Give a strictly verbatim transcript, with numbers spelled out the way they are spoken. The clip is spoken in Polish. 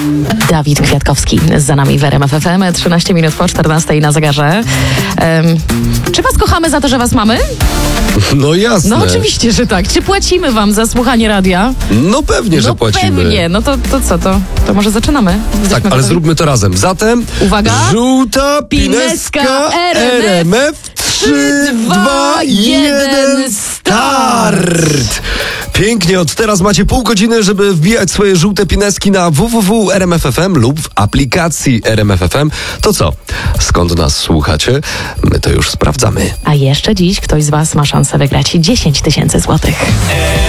Dawid Kwiatkowski za nami w R M F F M. trzynaście minut po czternastej na zegarze. Um, czy was kochamy za to, że was mamy? No jasne. No oczywiście, że tak. Czy płacimy wam za słuchanie radia? No pewnie, że no płacimy. pewnie. No to, to co, to, to może zaczynamy? Jesteśmy Tak, ale gotowi? zróbmy to razem. Zatem Uwaga. żółta Pineska pineska R M F. R M F. trzy, dwa, jeden, start! Pięknie, od teraz macie pół godziny, żeby wbijać swoje żółte pineski na w w w kropka r m f f m lub w aplikacji R M F F M. To co? Skąd nas słuchacie? My to już sprawdzamy. A jeszcze dziś ktoś z was ma szansę wygrać dziesięć tysięcy złotych.